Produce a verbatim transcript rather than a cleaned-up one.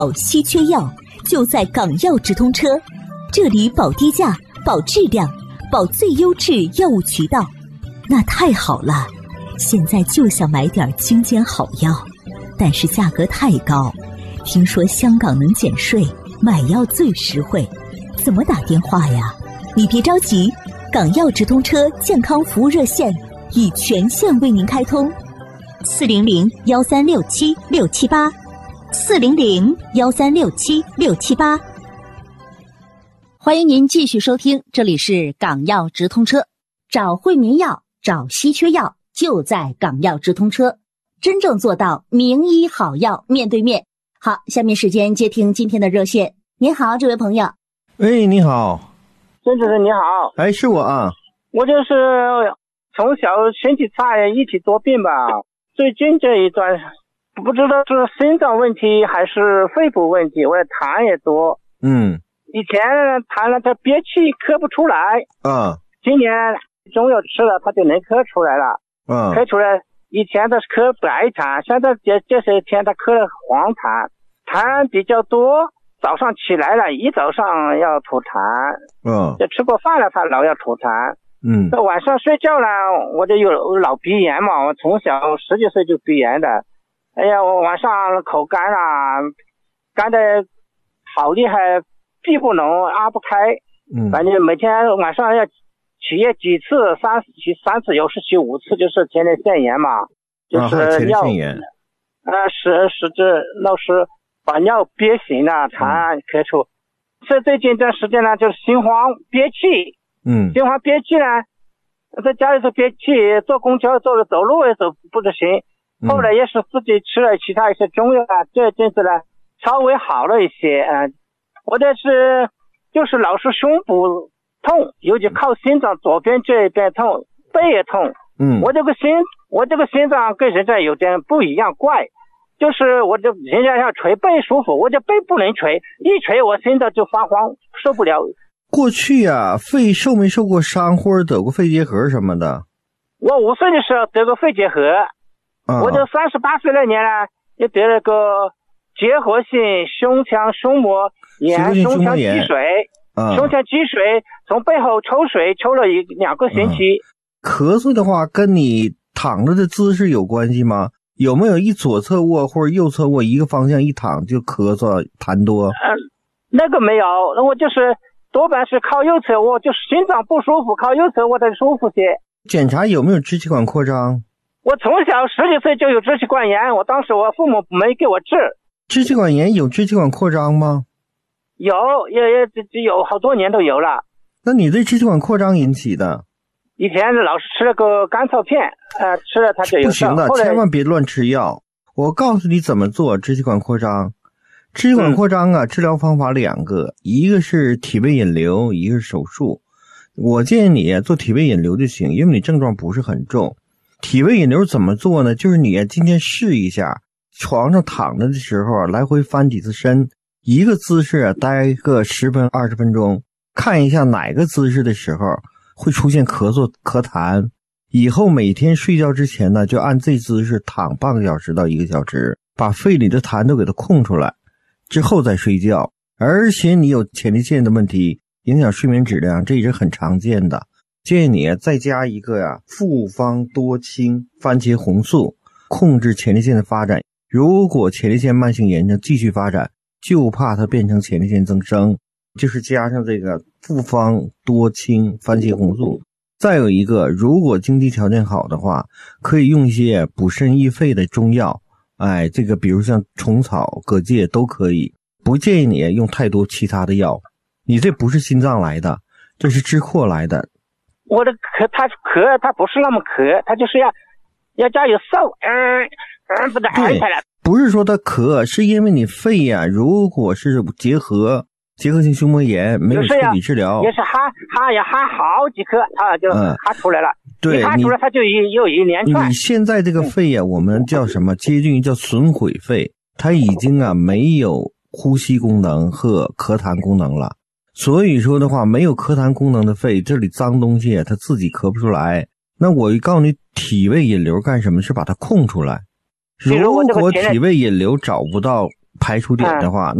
稀缺药就在港药直通车，这里保低价、保质量、保最优质药物渠道。那太好了，现在就想买点军间好药，但是价格太高。听说香港能减税，买药最实惠，怎么打电话呀？你别着急，港药直通车健康服务热线已全线为您开通，四零零幺三六七六七八，四零零幺三六七六七八。 欢迎您继续收听，这里是港药直通车，找惠民药，找稀缺药，就在港药直通车，真正做到名医好药面对面。好，下面时间接听今天的热线。您好，这位朋友。 喂，你好。 孙主任你好。 哎，是我啊。 我就是从小身体差，一体多病吧，最近这一段不知道是心脏问题还是肺部问题，我痰也多。 嗯。 以前痰了他憋气咳不出来。 嗯。 今年中药吃了他就能咳出来了。 嗯。 咳出来，以前他是咳白痰，现在这这些天他咳了黄痰，痰比较多。早上起来了，一早上要吐痰。 嗯。 就吃过饭了，他老要吐痰。 嗯。 那晚上睡觉了，我就有老鼻炎嘛，我从小十几岁就鼻炎的。哎呀，我晚上口干啊，干的好厉害，闭不拢，拉不开。 嗯。 反正每天晚上要起夜几次，三起三次，有时起五次，就是前列腺炎嘛，就是尿。啊、前列腺炎。呃，是是这老是把尿憋醒了，痰咳出。所以最近一段时间呢，就是心慌憋气。 嗯。 心慌憋气呢，在家里头憋气，坐公交坐走路也走不得行。后来也是自己吃了其他一些中药啊，这阵子呢稍微好了一些。嗯、呃，我这是就是老是胸部痛，尤其靠心脏左边这一边痛，背也痛。 嗯。 我这个心，我这个心脏跟人家有点不一样，怪。就是我这人家要捶背舒服，我这背不能捶，一捶我心脏就发慌，受不了。 过去啊，肺受没受过伤或者得过肺结核什么的？ 我五岁的时候得过肺结核。啊、我就三十八岁那年呢，也得了个结核性胸腔胸膜炎、胸腔积水、 啊、 胸腔积水，从背后抽水抽了一两个星期、 啊。咳嗽的话，跟你躺着的姿势有关系吗？有没有一左侧卧或者右侧卧一个方向一躺就咳嗽痰多？ 呃，那个没有，那我就是多半是靠右侧卧，就是心脏不舒服，靠右侧卧才舒服些。 检查有没有支气管扩张？ 我从小十几岁就有支气管炎，我当时我父母没给我治。 支气管炎有支气管扩张吗？ 有，也也有好多年都有了。 那你对支气管扩张引起的？ 以前老是吃了个甘草片，呃，吃了它就有效。 不行的，千万别乱吃药。我告诉你怎么做支气管扩张。支气管扩张啊，嗯、治疗方法两个，一个是体位引流，一个是手术。我建议你做体位引流就行，因为你症状不是很重。体位引流怎么做呢？就是你今天试一下，床上躺着的时候来回翻几次身，一个姿势啊待个十分二十分钟，看一下哪个姿势的时候会出现咳嗽咳痰，以后每天睡觉之前呢，就按这姿势躺半个小时到一个小时，把肺里的痰都给它空出来，之后再睡觉。而且你有前列腺的问题，影响睡眠质量，这也是很常见的。建议你再加一个呀，复方多清番茄红素，控制前列腺的发展。如果前列腺慢性炎症继续发展，就怕它变成前列腺增生，就是加上这个复方多清番茄红素。再有一个，如果经济条件好的话，可以用一些补肾益肺的中药，哎，这个比如像虫草、葛芥都可以。不建议你用太多其他的药，你这不是心脏来的，这是支扩来的。 我的咳，他咳，他不是那么咳，他就是要要加有嗽，嗯嗯，把它按下来。 不是说他咳，是因为你肺呀、啊，如果是结核、结核性胸膜炎没有彻底治疗， 也是哈哈呀哈好几颗，他就哈出来了。嗯、 对， 一哈出来他就一又一连串。 你现在这个肺呀、啊，我们叫什么？接近于叫损毁肺，它已经啊没有呼吸功能和咳痰功能了。所以说的话，没有咳痰功能的肺，这里脏东西它自己咳不出来。那我告诉你，体位引流干什么？是把它空出来。如果体位引流找不到排除点的话，